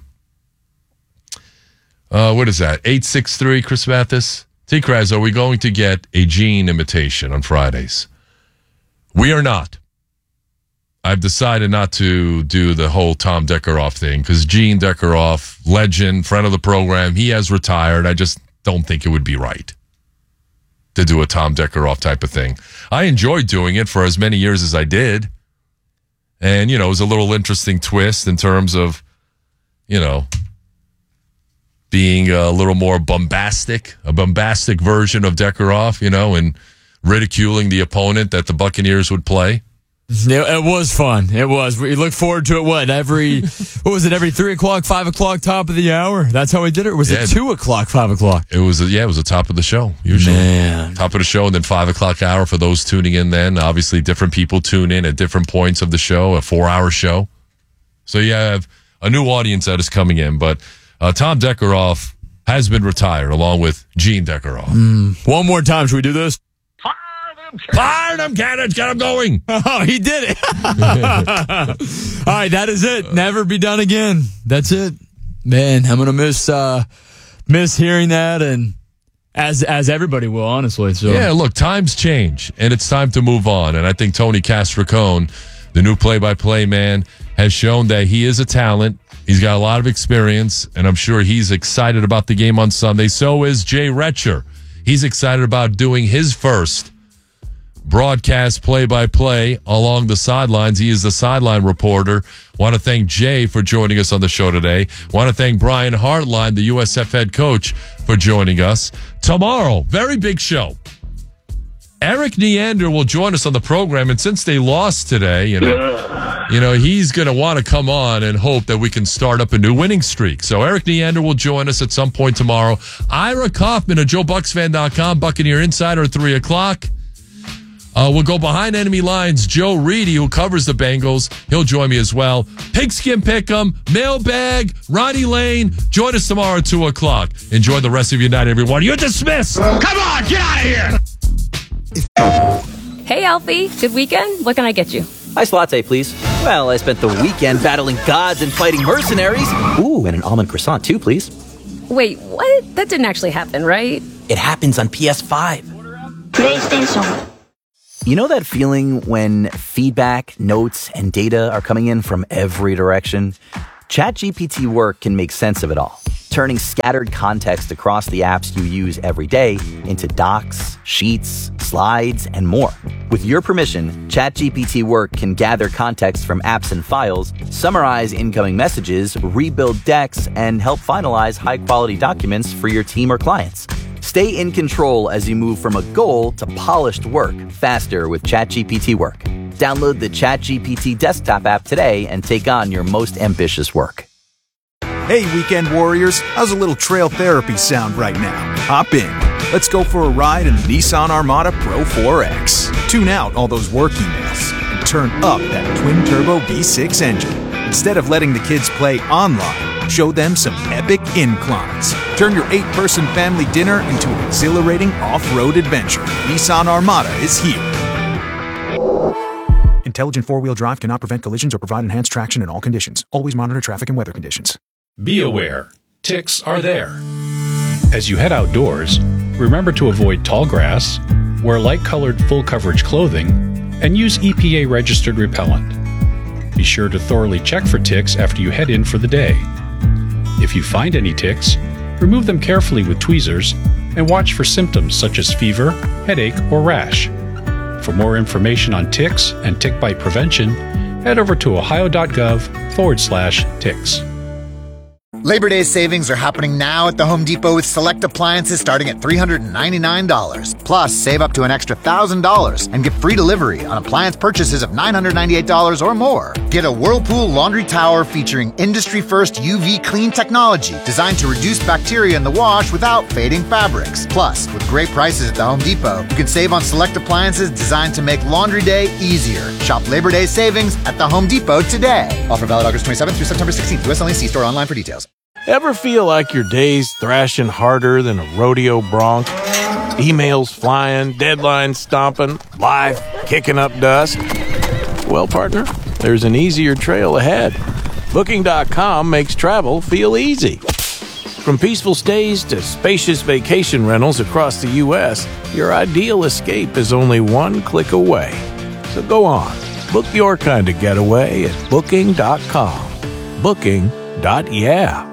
Uh, what is that? eight six three, Chris Mathis. T-Kraz, are we going to get a Gene imitation on Fridays? We are not. I've decided not to do the whole Tom Deckeroff thing because Gene Deckeroff, legend, friend of the program, he has retired. I just don't think it would be right to do a Tom Deckeroff type of thing. I enjoyed doing it for as many years as I did. And, you know, it was a little interesting twist in terms of, you know, being a little more bombastic, a bombastic version of Deckeroff, you know, and ridiculing the opponent that the Buccaneers would play. It was fun. It was. We look forward to it. What every? What was it? Every three o'clock, five o'clock, top of the hour. That's how we did it. Or was yeah, it two o'clock, five o'clock? It was. Yeah, it was the top of the show. Usually, Man. top of the show, and then five o'clock hour for those tuning in. Then obviously, different people tune in at different points of the show. A four-hour show, so you have a new audience that is coming in. But uh, Tom Deckeroff has been retired, along with Gene Deckeroff. Mm. One more time, should we do this? Fire them cannons, get them going. Oh, he did it. All right, that is it. Never be done again. That's it. Man, I'm going to miss uh, miss hearing that, and as as everybody will, honestly. So yeah, look, times change, and it's time to move on. And I think Tony Castricone, the new play-by-play man, has shown that he is a talent. He's got a lot of experience, and I'm sure he's excited about the game on Sunday. So is Jay Retcher. He's excited about doing his first broadcast play-by-play along the sidelines. He is the sideline reporter. Want to thank Jay for joining us on the show today. Want to thank Brian Hartline, the U S F head coach, for joining us. Tomorrow, very big show. Eric Neander will join us on the program, and since they lost today, you know, you know he's going to want to come on and hope that we can start up a new winning streak. So Eric Neander will join us at some point tomorrow. Ira Kaufman of Joe Bucks Fan dot com, Buccaneer Insider at three o'clock. Uh, we'll go behind enemy lines. Joe Reedy, who covers the Bengals, he'll join me as well. Pigskin Pick'em, Mailbag, Ronnie Lane. Join us tomorrow at two o'clock. Enjoy the rest of your night, everyone. You're dismissed. Come on, get out of here. Hey, Alfie. Good weekend? What can I get you? Iced latte, please. Well, I spent the weekend battling gods and fighting mercenaries. Ooh, and an almond croissant, too, please. Wait, what? That didn't actually happen, right? It happens on P S five. PlayStation. You know that feeling when feedback, notes, and data are coming in from every direction? ChatGPT Work can make sense of it all, turning scattered context across the apps you use every day into docs, sheets, slides, and more. With your permission, ChatGPT Work can gather context from apps and files, summarize incoming messages, rebuild decks, and help finalize high-quality documents for your team or clients. Stay in control as you move from a goal to polished work faster with ChatGPT Work. Download the ChatGPT desktop app today and take on your most ambitious work. Hey, weekend warriors, how's a little trail therapy sound right now? Hop in. Let's go for a ride in the Nissan Armada Pro four X. Tune out all those work emails and turn up that twin-turbo V six engine. Instead of letting the kids play online, show them some epic inclines. Turn your eight-person family dinner into an exhilarating off-road adventure. Nissan Armada is here. Intelligent four-wheel drive cannot prevent collisions or provide enhanced traction in all conditions. Always monitor traffic and weather conditions. Be aware, ticks are there. As you head outdoors, remember to avoid tall grass, wear light-colored full-coverage clothing, and use E P A-registered repellent. Be sure to thoroughly check for ticks after you head in for the day. If you find any ticks, remove them carefully with tweezers and watch for symptoms such as fever, headache, or rash. For more information on ticks and tick bite prevention, head over to ohio.gov forward slash ticks. Labor Day savings are happening now at the Home Depot with select appliances starting at three hundred ninety-nine dollars. Plus, save up to an extra one thousand dollars and get free delivery on appliance purchases of nine hundred ninety-eight dollars or more. Get a Whirlpool laundry tower featuring industry-first U V clean technology designed to reduce bacteria in the wash without fading fabrics. Plus, with great prices at the Home Depot, you can save on select appliances designed to make laundry day easier. Shop Labor Day savings at the Home Depot today. Offer valid August twenty-seventh through September sixteenth. U S only. See store online for details. Ever feel like your day's thrashing harder than a rodeo bronc? Emails flying, deadlines stomping, life kicking up dust? Well, partner, there's an easier trail ahead. Booking dot com makes travel feel easy. From peaceful stays to spacious vacation rentals across the U S, your ideal escape is only one click away. So go on, book your kind of getaway at Booking dot com. Booking. Yeah.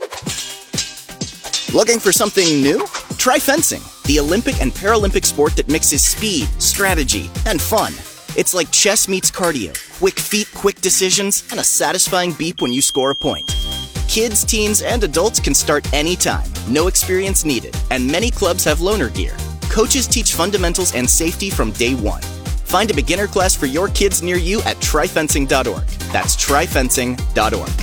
Looking for something new? Try fencing, the Olympic and Paralympic sport that mixes speed, strategy, and fun. It's like chess meets cardio, quick feet, quick decisions, and a satisfying beep when you score a point. Kids, teens, and adults can start anytime, no experience needed, and many clubs have loaner gear. Coaches teach fundamentals and safety from day one. Find a beginner class for your kids near you at try fencing dot org. That's try fencing dot org.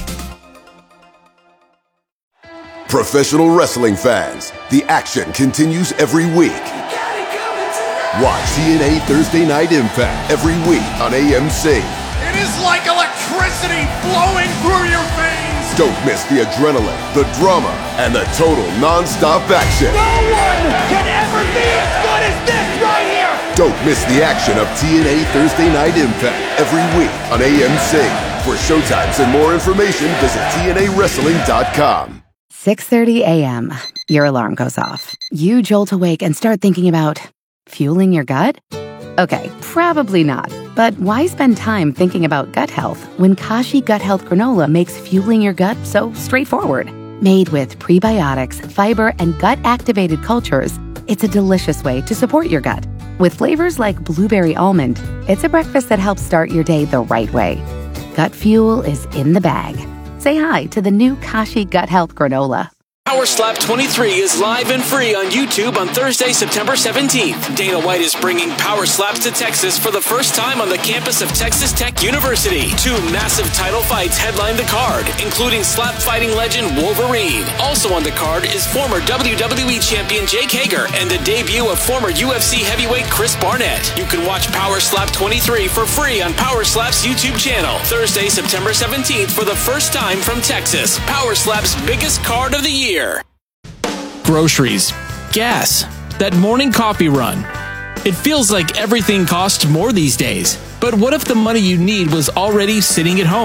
Professional wrestling fans, the action continues every week. Watch T N A Thursday Night Impact every week on A M C. It is like electricity flowing through your veins. Don't miss the adrenaline, the drama, and the total non-stop action. No one can ever be as good as this right here. Don't miss the action of T N A Thursday Night Impact every week on A M C. For showtimes and more information, visit T N A wrestling dot com. six thirty a.m. Your alarm goes off. You jolt awake and start thinking about fueling your gut? Okay, probably not. But why spend time thinking about gut health when Kashi Gut Health Granola makes fueling your gut so straightforward? Made with prebiotics, fiber, and gut-activated cultures, it's a delicious way to support your gut. With flavors like blueberry almond, it's a breakfast that helps start your day the right way. Gut fuel is in the bag. Say hi to the new Kashi Gut Health Granola. Power Slap twenty-three is live and free on YouTube on Thursday, September seventeenth. Dana White is bringing Power Slaps to Texas for the first time on the campus of Texas Tech University. Two massive title fights headline the card, including slap fighting legend Wolverine. Also on the card is former W W E champion Jake Hager and the debut of former U F C heavyweight Chris Barnett. You can watch Power Slap twenty-three for free on Power Slap's YouTube channel. Thursday, September seventeenth for the first time from Texas. Power Slap's biggest card of the year. Groceries, gas, that morning coffee run. It feels like everything costs more these days. But what if the money you need was already sitting at home?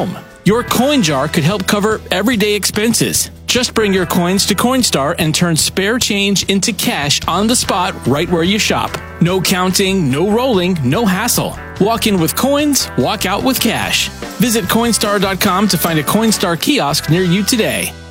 Your coin jar could help cover everyday expenses. Just bring your coins to Coinstar and turn spare change into cash on the spot right where you shop. No counting, no rolling, no hassle. Walk in with coins, walk out with cash. Visit Coinstar dot com to find a Coinstar kiosk near you today.